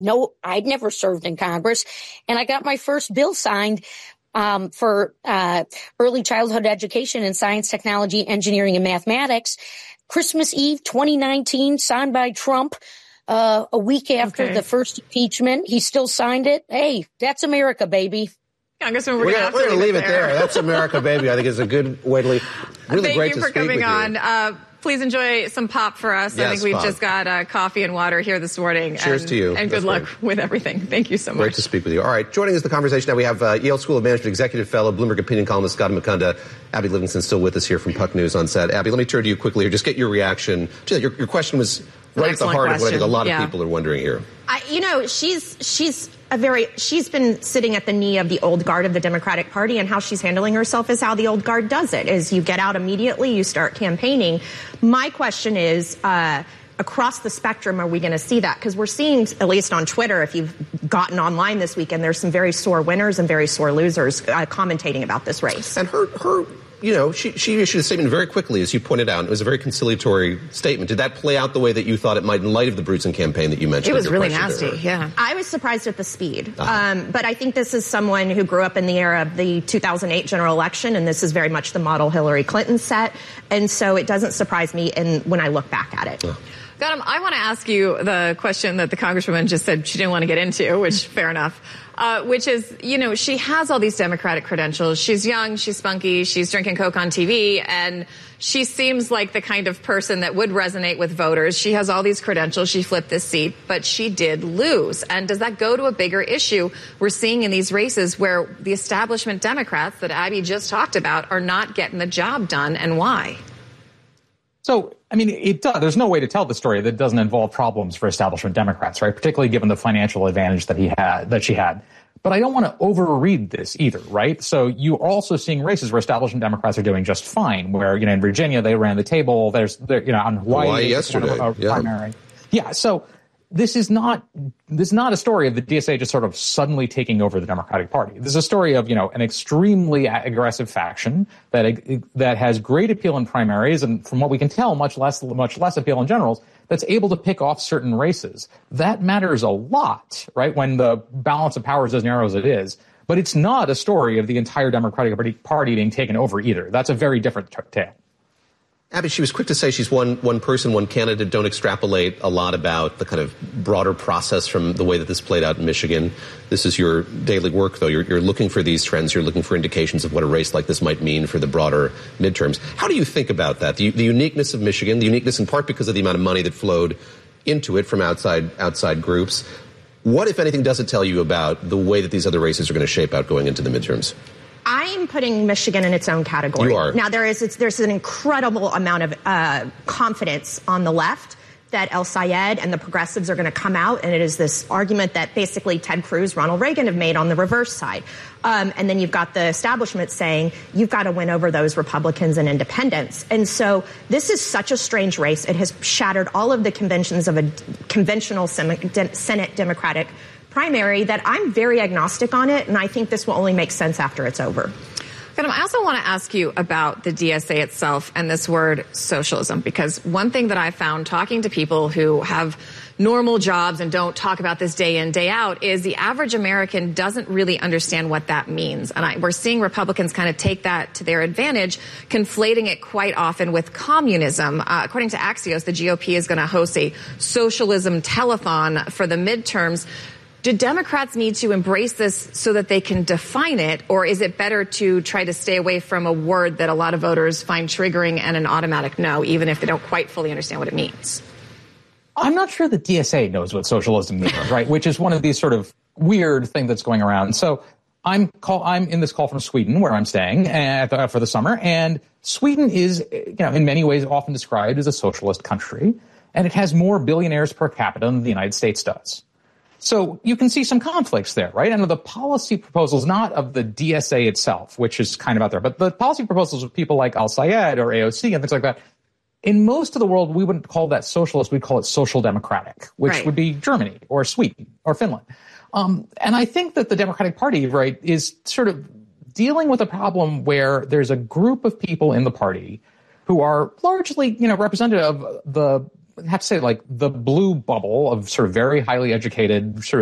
No, I'd never served in Congress. And I got my first bill signed for early childhood education in science, technology, engineering, and mathematics. Christmas Eve, 2019, signed by Trump. A week after the first impeachment, he still signed it. Hey, that's America, baby. Congressman, we're going to leave it there. That's America, baby. I think is a good way to leave. Really great to speak with you. Thank you for coming on. Please enjoy some pop for us. Yes, I think we've just got coffee and water here this morning. Cheers to you. And good luck with everything. Thank you so much. Great to speak with you. All right, joining us the conversation now, we have Yale School of Management Executive Fellow, Bloomberg Opinion columnist Scott Mukunda. Abby Livingston still with us here from Puck News on set. Abby, let me turn to you quickly here. Just get your reaction. Your question was right at the heart of what I think a lot of people are wondering here. She's been sitting at the knee of the old guard of the Democratic Party, and how she's handling herself is how the old guard does it, is you get out immediately, you start campaigning. My question is, across the spectrum, are we going to see that? Because we're seeing, at least on Twitter, if you've gotten online this weekend, there's some very sore winners and very sore losers commentating about this race. And her she issued a statement very quickly, as you pointed out. It was a very conciliatory statement. Did that play out the way that you thought it might in light of the Bruton campaign that you mentioned? It was really nasty, yeah. I was surprised at the speed. But I think this is someone who grew up in the era of the 2008 general election, and this is very much the model Hillary Clinton set. And so it doesn't surprise me when I look back at it. Gautam, I want to ask you the question that the Congresswoman just said she didn't want to get into, which fair enough. Which is, she has all these Democratic credentials. She's young, she's spunky, she's drinking Coke on TV, and she seems like the kind of person that would resonate with voters. She has all these credentials. She flipped this seat, but she did lose. And does that go to a bigger issue we're seeing in these races where the establishment Democrats that Abby just talked about are not getting the job done, and why? So, it does. There's no way to tell the story that doesn't involve problems for establishment Democrats, right? Particularly given the financial advantage that she had. But I don't want to overread this either, right? So you're also seeing races where establishment Democrats are doing just fine, where, in Virginia, they ran the table. On Hawaii yesterday. Primary. Yeah. So this is not a story of the DSA just sort of suddenly taking over the Democratic Party. This is a story of, an extremely aggressive faction that has great appeal in primaries and, from what we can tell, much less appeal in generals, that's able to pick off certain races. That matters a lot, right, when the balance of power is as narrow as it is. But it's not a story of the entire Democratic Party being taken over either. That's a very different tale. Abby, she was quick to say she's one person, one candidate. Don't extrapolate a lot about the kind of broader process from the way that this played out in Michigan. This is your daily work, though. You're looking for these trends. You're looking for indications of what a race like this might mean for the broader midterms. How do you think about that? The uniqueness of Michigan, the uniqueness in part because of the amount of money that flowed into it from outside groups. What, if anything, does it tell you about the way that these other races are going to shape out going into the midterms? I'm putting Michigan in its own category. You are. Now, there's an incredible amount of confidence on the left that El Sayed and the progressives are going to come out, and it is this argument that basically Ted Cruz, Ronald Reagan have made on the reverse side. And then you've got the establishment saying you've got to win over those Republicans and independents. And so this is such a strange race. It has shattered all of the conventions of a conventional Senate Democratic primary that I'm very agnostic on it, and I think this will only make sense after it's over. I also want to ask you about the DSA itself and this word socialism, because one thing that I found talking to people who have normal jobs and don't talk about this day in, day out is the average American doesn't really understand what that means. And we're seeing Republicans kind of take that to their advantage, conflating it quite often with communism. According to Axios, the GOP is going to host a socialism telethon for the midterms. Do Democrats need to embrace this so that they can define it, or is it better to try to stay away from a word that a lot of voters find triggering and an automatic no, even if they don't quite fully understand what it means? I'm not sure the DSA knows what socialism means, right? Which is one of these sort of weird things that's going around. So I'm in this call from Sweden, where I'm staying for the summer, and Sweden is, in many ways often described as a socialist country, and it has more billionaires per capita than the United States does. So you can see some conflicts there, right? And the policy proposals, not of the DSA itself, which is kind of out there, but the policy proposals of people like Al Sayed or AOC and things like that, in most of the world, we wouldn't call that socialist. We'd call it social democratic, which would be Germany or Sweden or Finland. And I think that the Democratic Party, right, is sort of dealing with a problem where there's a group of people in the party who are largely, representative of the have to say, like, the blue bubble of sort of very highly educated, sort of